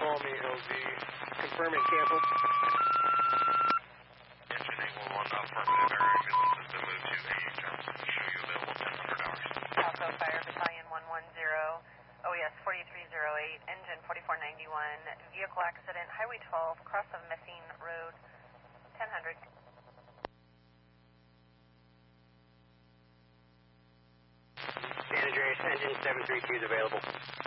call me, LZ. Confirm and cancel. Engine 811, affirmative. Air ambulance has been moved to A. Johnson. Show you available 1000 hours. Alpha Fire Battalion 110, OES 4308, engine 4491, vehicle accident, Highway 12, cross of Messine Road, 1000. San Andreas, engine 732 is available.